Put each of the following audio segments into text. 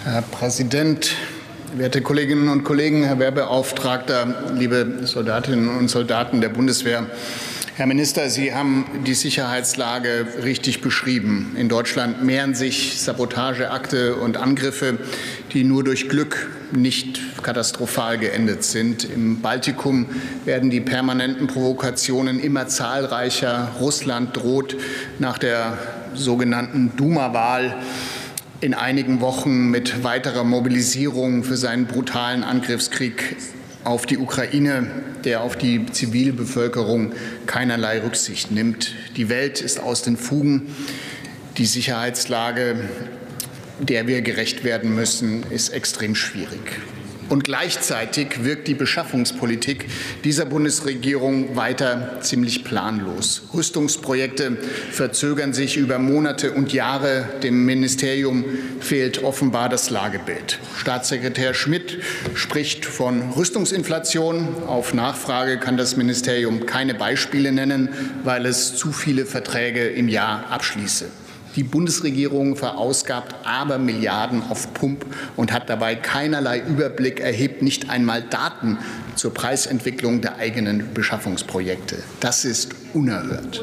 Herr Präsident, werte Kolleginnen und Kollegen, Herr Wehrbeauftragter, liebe Soldatinnen und Soldaten der Bundeswehr! Herr Minister, Sie haben die Sicherheitslage richtig beschrieben. In Deutschland mehren sich Sabotageakte und Angriffe, die nur durch Glück nicht katastrophal geendet sind. Im Baltikum werden die permanenten Provokationen immer zahlreicher. Russland droht nach der sogenannten Duma-Wahl in einigen Wochen mit weiterer Mobilisierung für seinen brutalen Angriffskrieg auf die Ukraine, der auf die Zivilbevölkerung keinerlei Rücksicht nimmt. Die Welt ist aus den Fugen. Die Sicherheitslage, der wir gerecht werden müssen, ist extrem schwierig. Und gleichzeitig wirkt die Beschaffungspolitik dieser Bundesregierung weiter ziemlich planlos. Rüstungsprojekte verzögern sich über Monate und Jahre. Dem Ministerium fehlt offenbar das Lagebild. Staatssekretär Schmidt spricht von Rüstungsinflation. Auf Nachfrage kann das Ministerium keine Beispiele nennen, weil es zu viele Verträge im Jahr abschließe. Die Bundesregierung verausgabt aber Milliarden auf Pump und hat dabei keinerlei Überblick, erhebt nicht einmal Daten zur Preisentwicklung der eigenen Beschaffungsprojekte. Das ist unerhört.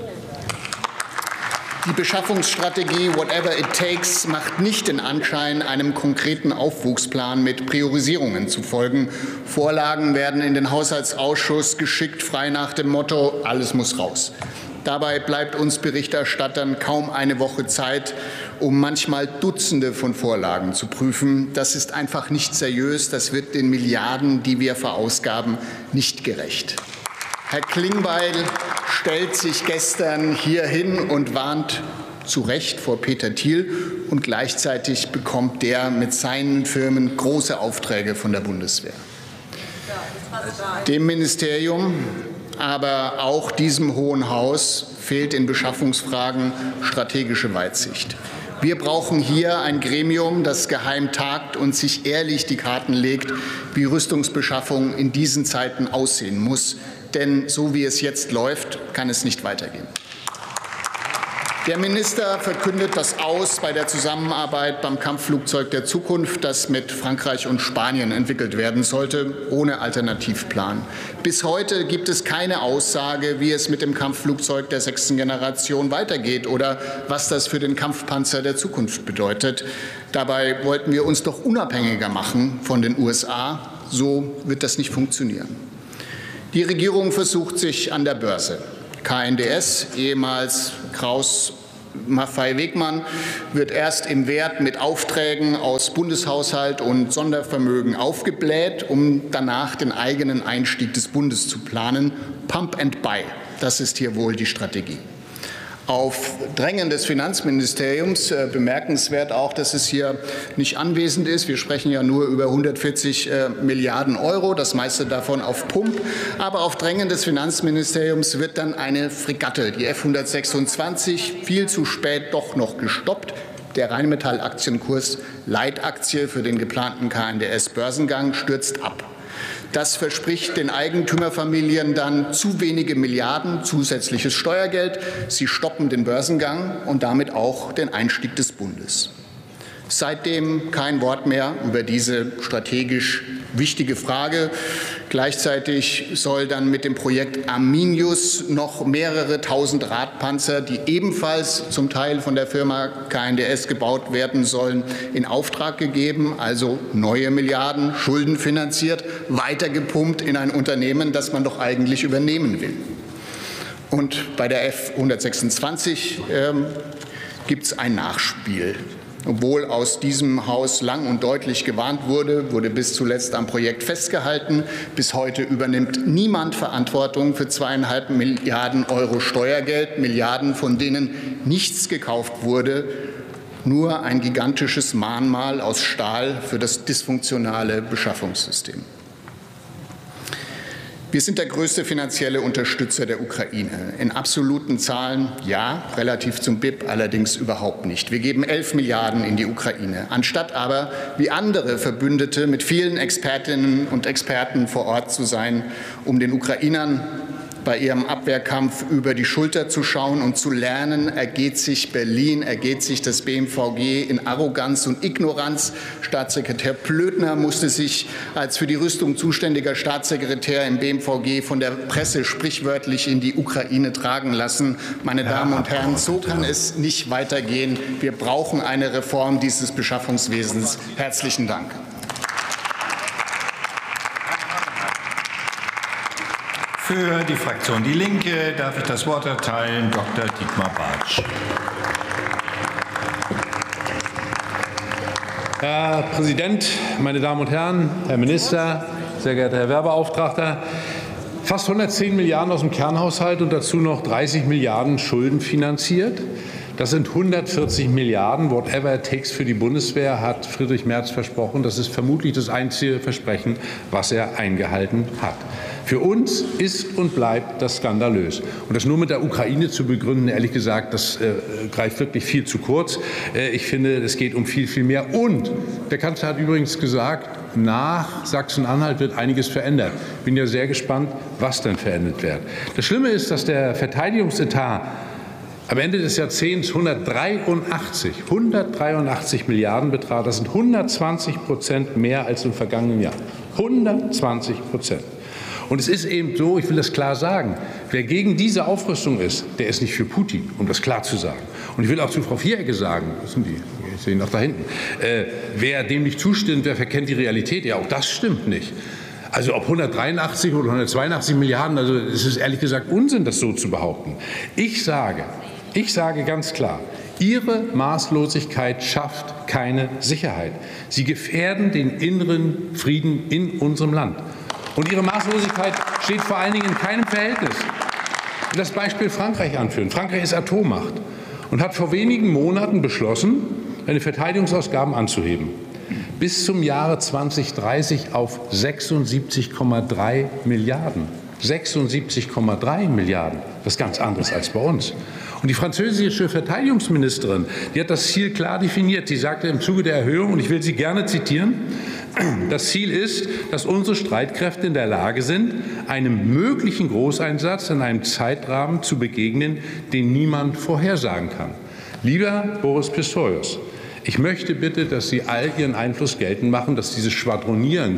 Die Beschaffungsstrategie Whatever it takes macht nicht den Anschein, einem konkreten Aufwuchsplan mit Priorisierungen zu folgen. Vorlagen werden in den Haushaltsausschuss geschickt, frei nach dem Motto: Alles muss raus. Dabei bleibt uns Berichterstattern kaum eine Woche Zeit, um manchmal Dutzende von Vorlagen zu prüfen. Das ist einfach nicht seriös. Das wird den Milliarden, die wir verausgaben, nicht gerecht. Herr Klingbeil stellt sich gestern hier hin und warnt zu Recht vor Peter Thiel. Und gleichzeitig bekommt der mit seinen Firmen große Aufträge von der Bundeswehr. Dem Ministerium, aber auch diesem Hohen Haus fehlt in Beschaffungsfragen strategische Weitsicht. Wir brauchen hier ein Gremium, das geheim tagt und sich ehrlich die Karten legt, wie Rüstungsbeschaffung in diesen Zeiten aussehen muss. Denn so wie es jetzt läuft, kann es nicht weitergehen. Der Minister verkündet das Aus bei der Zusammenarbeit beim Kampfflugzeug der Zukunft, das mit Frankreich und Spanien entwickelt werden sollte, ohne Alternativplan. Bis heute gibt es keine Aussage, wie es mit dem Kampfflugzeug der 6. Generation weitergeht oder was das für den Kampfpanzer der Zukunft bedeutet. Dabei wollten wir uns doch unabhängiger machen von den USA. So wird das nicht funktionieren. Die Regierung versucht sich an der Börse. KNDS, ehemals Kraus Maffei-Wegmann, wird erst im Wert mit Aufträgen aus Bundeshaushalt und Sondervermögen aufgebläht, um danach den eigenen Einstieg des Bundes zu planen. Pump and buy, das ist hier wohl die Strategie. Auf Drängen des Finanzministeriums bemerkenswert auch, dass es hier nicht anwesend ist. Wir sprechen ja nur über 140 Milliarden Euro, das meiste davon auf Pump. Aber auf Drängen des Finanzministeriums wird dann eine Fregatte, die F-126, viel zu spät doch noch gestoppt. Der Rheinmetall-Aktienkurs, Leitaktie für den geplanten KNDS-Börsengang, stürzt ab. Das verspricht den Eigentümerfamilien dann zu wenige Milliarden zusätzliches Steuergeld. Sie stoppen den Börsengang und damit auch den Einstieg des Bundes. Seitdem kein Wort mehr über diese strategisch wichtige Frage. Gleichzeitig soll dann mit dem Projekt Arminius noch mehrere tausend Radpanzer, die ebenfalls zum Teil von der Firma KNDS gebaut werden sollen, in Auftrag gegeben, also neue Milliarden, schuldenfinanziert, weitergepumpt in ein Unternehmen, das man doch eigentlich übernehmen will. Und bei der F-126 gibt es ein Nachspiel. Obwohl aus diesem Haus lang und deutlich gewarnt wurde, wurde bis zuletzt am Projekt festgehalten. Bis heute übernimmt niemand Verantwortung für 2,5 Milliarden Euro Steuergeld, Milliarden, von denen nichts gekauft wurde, nur ein gigantisches Mahnmal aus Stahl für das dysfunktionale Beschaffungssystem. Wir sind der größte finanzielle Unterstützer der Ukraine. In absoluten Zahlen ja, relativ zum BIP allerdings überhaupt nicht. Wir geben 11 Milliarden in die Ukraine, anstatt aber wie andere Verbündete mit vielen Expertinnen und Experten vor Ort zu sein, um den Ukrainern bei ihrem Abwehrkampf über die Schulter zu schauen und zu lernen, ergeht sich Berlin, ergeht sich das BMVG in Arroganz und Ignoranz. Staatssekretär Plötner musste sich als für die Rüstung zuständiger Staatssekretär im BMVG von der Presse sprichwörtlich in die Ukraine tragen lassen. Meine Damen und Herren, so kann es nicht weitergehen. Wir brauchen eine Reform dieses Beschaffungswesens. Herzlichen Dank. Für die Fraktion Die Linke darf ich das Wort erteilen Dr. Dietmar Bartsch. Herr Präsident, meine Damen und Herren, Herr Minister, sehr geehrter Herr Wehrbeauftragter! Fast 110 Milliarden aus dem Kernhaushalt und dazu noch 30 Milliarden Schulden finanziert. Das sind 140 Milliarden, whatever it takes für die Bundeswehr, hat Friedrich Merz versprochen. Das ist vermutlich das einzige Versprechen, was er eingehalten hat. Für uns ist und bleibt das skandalös. Und das nur mit der Ukraine zu begründen, ehrlich gesagt, das greift wirklich viel zu kurz. Ich finde, es geht um viel, viel mehr. Und der Kanzler hat übrigens gesagt, nach Sachsen-Anhalt wird einiges verändert. Ich bin ja sehr gespannt, was denn verändert wird. Das Schlimme ist, dass der Verteidigungsetat am Ende des Jahrzehnts 183 Milliarden betraf. Das sind 120% mehr als im vergangenen Jahr. 120%. Und es ist eben so, ich will das klar sagen, wer gegen diese Aufrüstung ist, der ist nicht für Putin, um das klar zu sagen. Und ich will auch zu Frau Vierecke sagen, das sind die, ich sehe ihn noch da hinten, wer dem nicht zustimmt, der verkennt die Realität. Ja, auch das stimmt nicht. Also ob 183 oder 182 Milliarden, also es ist ehrlich gesagt Unsinn, das so zu behaupten. Ich sage ganz klar, Ihre Maßlosigkeit schafft keine Sicherheit. Sie gefährden den inneren Frieden in unserem Land. Und Ihre Maßlosigkeit steht vor allen Dingen in keinem Verhältnis. Ich will das Beispiel Frankreich anführen. Frankreich ist Atommacht und hat vor wenigen Monaten beschlossen, seine Verteidigungsausgaben anzuheben. Bis zum Jahre 2030 auf 76,3 Milliarden. 76,3 Milliarden. Das ist ganz anderes als bei uns. Und die französische Verteidigungsministerin, die hat das Ziel klar definiert. Sie sagte im Zuge der Erhöhung, und ich will sie gerne zitieren, das Ziel ist, dass unsere Streitkräfte in der Lage sind, einem möglichen Großeinsatz in einem Zeitrahmen zu begegnen, den niemand vorhersagen kann. Lieber Boris Pistorius, ich möchte bitte, dass Sie all Ihren Einfluss geltend machen, dass dieses Schwadronieren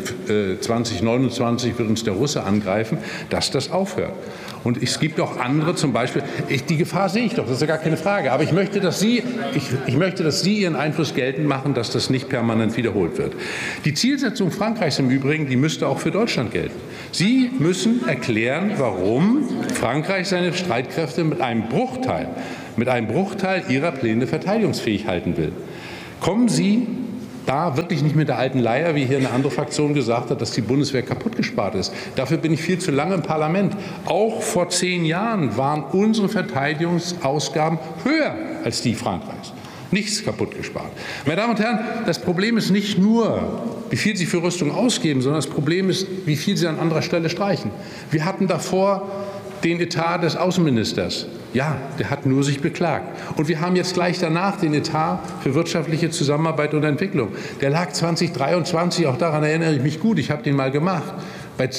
2029 wird uns der Russe angreifen, dass das aufhört. Und es gibt auch andere, zum Beispiel, die Gefahr sehe ich doch, das ist ja gar keine Frage. Aber ich möchte, dass Sie Ihren Einfluss geltend machen, dass das nicht permanent wiederholt wird. Die Zielsetzung Frankreichs im Übrigen, die müsste auch für Deutschland gelten. Sie müssen erklären, warum Frankreich seine Streitkräfte mit einem Bruchteil Ihrer Pläne verteidigungsfähig halten will. Kommen Sie da wirklich nicht mit der alten Leier, wie hier eine andere Fraktion gesagt hat, dass die Bundeswehr kaputt gespart ist. Dafür bin ich viel zu lange im Parlament. Auch vor 10 Jahren waren unsere Verteidigungsausgaben höher als die Frankreichs. Nichts kaputt gespart. Meine Damen und Herren, das Problem ist nicht nur, wie viel Sie für Rüstung ausgeben, sondern das Problem ist, wie viel Sie an anderer Stelle streichen. Wir hatten davor den Etat des Außenministers. Ja, der hat nur sich beklagt. Und wir haben jetzt gleich danach den Etat für wirtschaftliche Zusammenarbeit und Entwicklung. Der lag 2023, auch daran erinnere ich mich gut, ich habe den mal gemacht, bei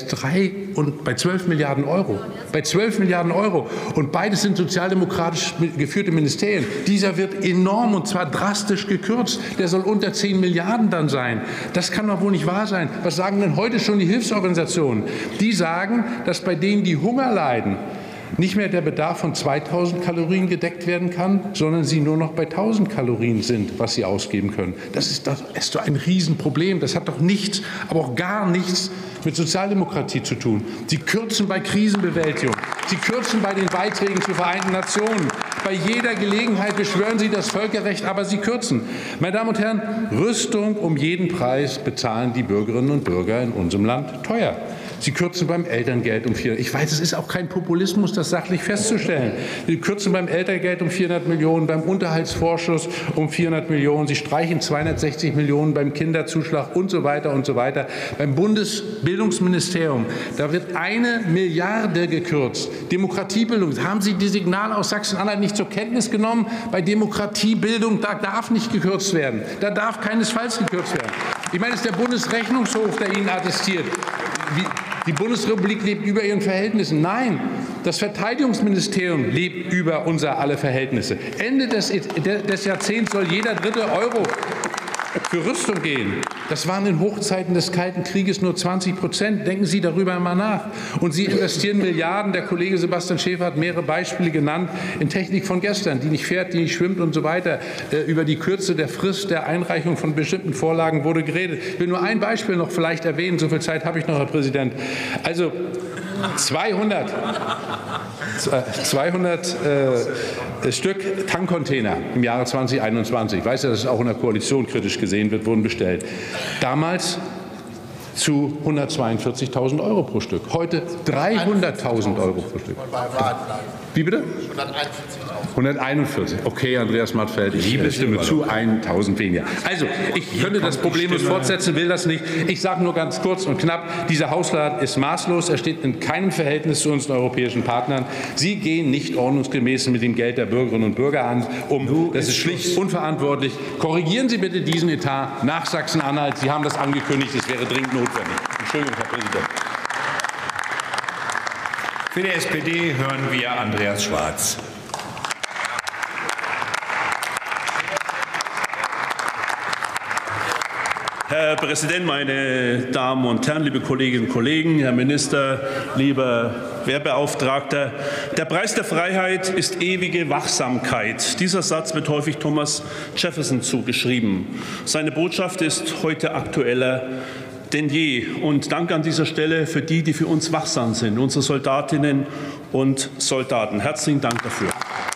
12 Milliarden Euro. Bei 12 Milliarden Euro. Und beides sind sozialdemokratisch geführte Ministerien. Dieser wird enorm und zwar drastisch gekürzt. Der soll unter 10 Milliarden dann sein. Das kann doch wohl nicht wahr sein. Was sagen denn heute schon die Hilfsorganisationen? Die sagen, dass bei denen, die Hunger leiden, nicht mehr der Bedarf von 2000 Kalorien gedeckt werden kann, sondern sie nur noch bei 1000 Kalorien sind, was sie ausgeben können. Das ist doch ein Riesenproblem. Das hat doch nichts, aber auch gar nichts mit Sozialdemokratie zu tun. Sie kürzen bei Krisenbewältigung. Sie kürzen bei den Beiträgen zur Vereinten Nationen. Bei jeder Gelegenheit beschwören Sie das Völkerrecht, aber Sie kürzen. Meine Damen und Herren, Rüstung um jeden Preis bezahlen die Bürgerinnen und Bürger in unserem Land teuer. Sie kürzen beim Elterngeld um 400. Ich weiß, es ist auch kein Populismus, das sachlich festzustellen. Sie kürzen beim Elterngeld um 400 Millionen, beim Unterhaltsvorschuss um 400 Millionen. Sie streichen 260 Millionen beim Kinderzuschlag und so weiter und so weiter. Beim Bundesbildungsministerium, da wird 1 Milliarde gekürzt. Demokratiebildung, haben Sie die Signale aus Sachsen-Anhalt nicht zur Kenntnis genommen? Bei Demokratiebildung, da darf nicht gekürzt werden. Da darf keinesfalls gekürzt werden. Ich meine, es ist der Bundesrechnungshof, der Ihnen attestiert. Die Bundesrepublik lebt über ihren Verhältnissen. Nein, Das Verteidigungsministerium lebt über unser aller Verhältnisse. Ende des Jahrzehnts soll jeder dritte Euro für Rüstung gehen. Das waren in Hochzeiten des Kalten Krieges nur 20%. Denken Sie darüber einmal nach. Und Sie investieren Milliarden. Der Kollege Sebastian Schäfer hat mehrere Beispiele genannt in Technik von gestern, die nicht fährt, die nicht schwimmt und so weiter. Über die Kürze der Frist der Einreichung von bestimmten Vorlagen wurde geredet. Ich will nur ein Beispiel noch vielleicht erwähnen. So viel Zeit habe ich noch, Herr Präsident. Also 200 Stück Tankcontainer im Jahre 2021. Ich weiß ja, dass es auch in der Koalition kritisch gesehen wird, wurden bestellt. Damals zu 142.000 Euro pro Stück. Heute 300.000 Euro pro Stück. Wie bitte? 141. Okay, Andreas Mattfeld, ich stimme zu, 1.000 weniger. Also, ich könnte das problemlos fortsetzen, will das nicht. Ich sage nur ganz kurz und knapp, dieser Haushalt ist maßlos. Er steht in keinem Verhältnis zu unseren europäischen Partnern. Sie gehen nicht ordnungsgemäß mit dem Geld der Bürgerinnen und Bürger um. Das ist schlicht unverantwortlich. Korrigieren Sie bitte diesen Etat nach Sachsen-Anhalt. Sie haben das angekündigt. Es wäre dringend notwendig. Entschuldigung, Herr Präsident. Für die SPD hören wir Andreas Schwarz. Herr Präsident, meine Damen und Herren, liebe Kolleginnen und Kollegen, Herr Minister, lieber Wehrbeauftragter! Der Preis der Freiheit ist ewige Wachsamkeit. Dieser Satz wird häufig Thomas Jefferson zugeschrieben. Seine Botschaft ist heute aktueller denn je. Und danke an dieser Stelle für die für uns wachsam sind, unsere Soldatinnen und Soldaten. Herzlichen Dank dafür.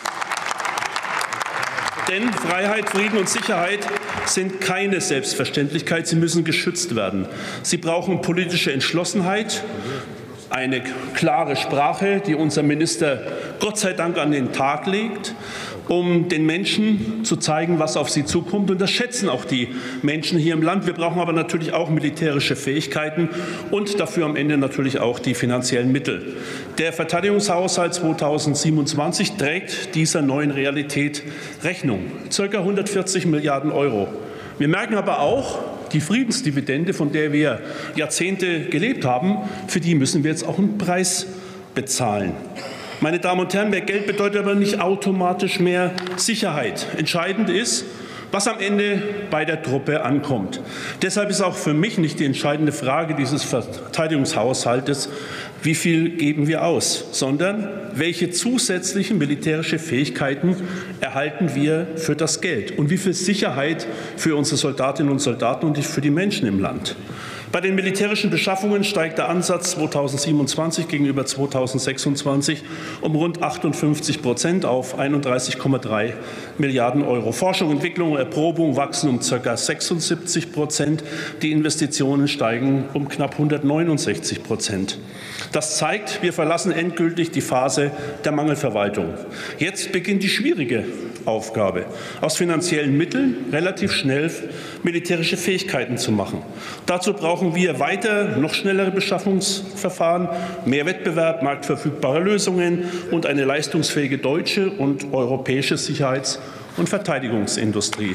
Denn Freiheit, Frieden und Sicherheit sind keine Selbstverständlichkeit. Sie müssen geschützt werden. Sie brauchen politische Entschlossenheit, eine klare Sprache, die unser Minister Gott sei Dank an den Tag legt, um den Menschen zu zeigen, was auf sie zukommt. Und das schätzen auch die Menschen hier im Land. Wir brauchen aber natürlich auch militärische Fähigkeiten und dafür am Ende natürlich auch die finanziellen Mittel. Der Verteidigungshaushalt 2027 trägt dieser neuen Realität Rechnung. Ca. 140 Milliarden Euro. Wir merken aber auch, die Friedensdividende, von der wir Jahrzehnte gelebt haben, für die müssen wir jetzt auch einen Preis bezahlen. Meine Damen und Herren, mehr Geld bedeutet aber nicht automatisch mehr Sicherheit. Entscheidend ist, was am Ende bei der Truppe ankommt. Deshalb ist auch für mich nicht die entscheidende Frage dieses Verteidigungshaushaltes, wie viel geben wir aus, sondern welche zusätzlichen militärische Fähigkeiten erhalten wir für das Geld und wie viel Sicherheit für unsere Soldatinnen und Soldaten und für die Menschen im Land. Bei den militärischen Beschaffungen steigt der Ansatz 2027 gegenüber 2026 um rund 58% auf 31,3 Milliarden Euro. Forschung, Entwicklung und Erprobung wachsen um ca. 76%. Die Investitionen steigen um knapp 169%. Das zeigt, wir verlassen endgültig die Phase der Mangelverwaltung. Jetzt beginnt die schwierige Aufgabe, aus finanziellen Mitteln relativ schnell militärische Fähigkeiten zu machen. Dazu brauchen wir weiter noch schnellere Beschaffungsverfahren, mehr Wettbewerb, marktverfügbare Lösungen und eine leistungsfähige deutsche und europäische Sicherheits- und Verteidigungsindustrie.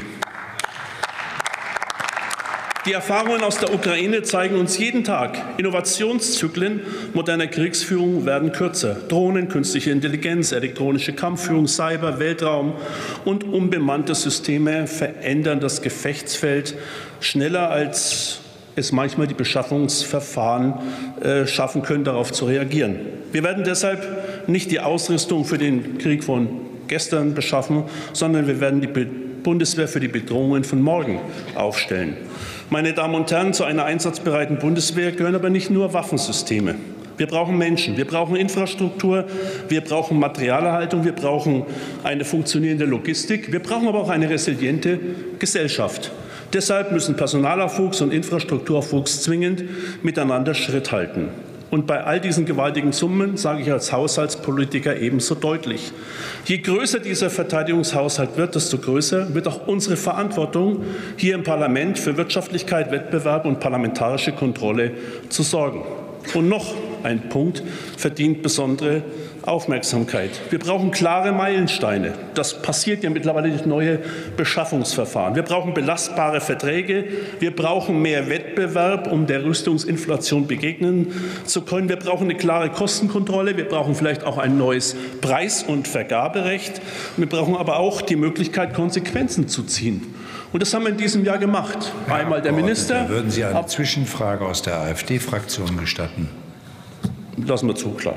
Die Erfahrungen aus der Ukraine zeigen uns jeden Tag, Innovationszyklen moderner Kriegsführung werden kürzer. Drohnen, künstliche Intelligenz, elektronische Kampfführung, Cyber, Weltraum und unbemannte Systeme verändern das Gefechtsfeld schneller, als es manchmal die Beschaffungsverfahren schaffen können, darauf zu reagieren. Wir werden deshalb nicht die Ausrüstung für den Krieg von gestern beschaffen, sondern wir werden die Bundeswehr für die Bedrohungen von morgen aufstellen. Meine Damen und Herren, zu einer einsatzbereiten Bundeswehr gehören aber nicht nur Waffensysteme. Wir brauchen Menschen, wir brauchen Infrastruktur, wir brauchen Materialerhaltung, wir brauchen eine funktionierende Logistik, wir brauchen aber auch eine resiliente Gesellschaft. Deshalb müssen Personalaufwuchs und Infrastrukturaufwuchs zwingend miteinander Schritt halten. Und bei all diesen gewaltigen Summen sage ich als Haushaltspolitiker ebenso deutlich: Je größer dieser Verteidigungshaushalt wird, desto größer wird auch unsere Verantwortung, hier im Parlament für Wirtschaftlichkeit, Wettbewerb und parlamentarische Kontrolle zu sorgen. Und noch ein Punkt verdient besondere Aufmerksamkeit. Wir brauchen klare Meilensteine. Das passiert ja mittlerweile durch neue Beschaffungsverfahren. Wir brauchen belastbare Verträge. Wir brauchen mehr Wettbewerb, um der Rüstungsinflation begegnen zu können. Wir brauchen eine klare Kostenkontrolle. Wir brauchen vielleicht auch ein neues Preis- und Vergaberecht. Wir brauchen aber auch die Möglichkeit, Konsequenzen zu ziehen. Und das haben wir in diesem Jahr gemacht. Einmal der Minister. Würden Sie eine Zwischenfrage aus der AfD-Fraktion gestatten? Lassen wir zu, klar.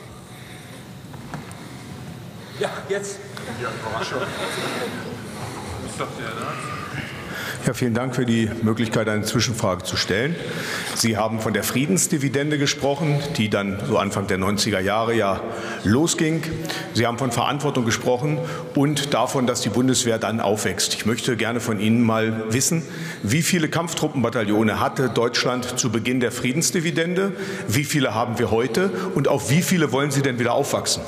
Ja, jetzt. Ja, Überraschung. Ja, vielen Dank für die Möglichkeit, eine Zwischenfrage zu stellen. Sie haben von der Friedensdividende gesprochen, die dann so Anfang der 90er Jahre ja losging. Sie haben von Verantwortung gesprochen und davon, dass die Bundeswehr dann aufwächst. Ich möchte gerne von Ihnen mal wissen, wie viele Kampftruppenbataillone hatte Deutschland zu Beginn der Friedensdividende? Wie viele haben wir heute? Und auf wie viele wollen Sie denn wieder aufwachsen?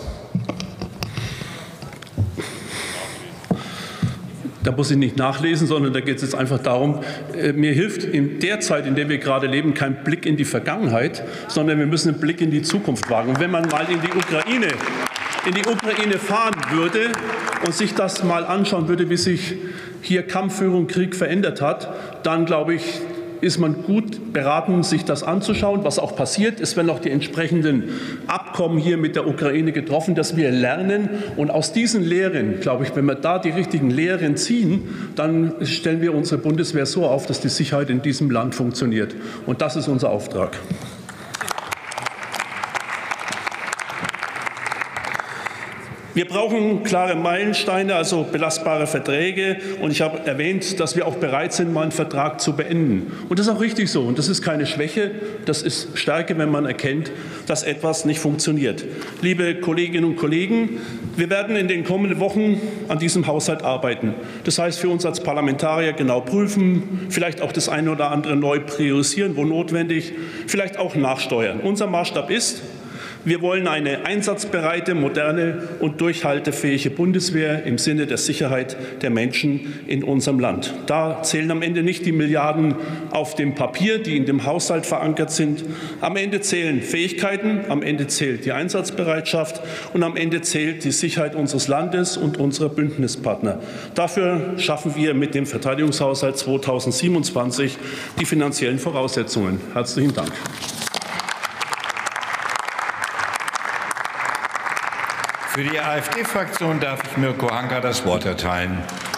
Da muss ich nicht nachlesen, sondern da geht es jetzt einfach darum, mir hilft in der Zeit, in der wir gerade leben, kein Blick in die Vergangenheit, sondern wir müssen einen Blick in die Zukunft wagen. Und wenn man mal in die Ukraine fahren würde und sich das mal anschauen würde, wie sich hier Kampfführung, Krieg verändert hat, dann glaube ich, ist man gut beraten, sich das anzuschauen. Was auch passiert, ist, wenn auch die entsprechenden Abkommen hier mit der Ukraine getroffen, dass wir lernen. Und aus diesen Lehren, glaube ich, wenn wir da die richtigen Lehren ziehen, dann stellen wir unsere Bundeswehr so auf, dass die Sicherheit in diesem Land funktioniert. Und das ist unser Auftrag. Wir brauchen klare Meilensteine, also belastbare Verträge. Und ich habe erwähnt, dass wir auch bereit sind, mal einen Vertrag zu beenden. Und das ist auch richtig so. Und das ist keine Schwäche, das ist Stärke, wenn man erkennt, dass etwas nicht funktioniert. Liebe Kolleginnen und Kollegen, wir werden in den kommenden Wochen an diesem Haushalt arbeiten. Das heißt, für uns als Parlamentarier genau prüfen, vielleicht auch das eine oder andere neu priorisieren, wo notwendig, vielleicht auch nachsteuern. Unser Maßstab ist, wir wollen eine einsatzbereite, moderne und durchhaltefähige Bundeswehr im Sinne der Sicherheit der Menschen in unserem Land. Da zählen am Ende nicht die Milliarden auf dem Papier, die in dem Haushalt verankert sind. Am Ende zählen Fähigkeiten, am Ende zählt die Einsatzbereitschaft und am Ende zählt die Sicherheit unseres Landes und unserer Bündnispartner. Dafür schaffen wir mit dem Verteidigungshaushalt 2027 die finanziellen Voraussetzungen. Herzlichen Dank. Für die AfD-Fraktion darf ich Mirko Hanka das Wort erteilen.